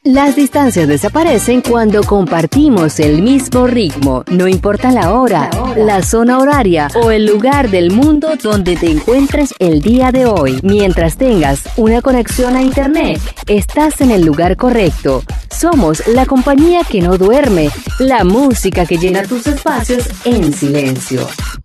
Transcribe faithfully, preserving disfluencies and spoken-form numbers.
Las distancias desaparecen cuando compartimos el mismo ritmo, no importa la hora, la, hora. la zona horaria o el lugar del mundo donde te encuentres el día de hoy. Mientras tengas una conexión a internet, estás en el lugar correcto. Somos la compañía que no duerme, la música que llena tus espacios en silencio.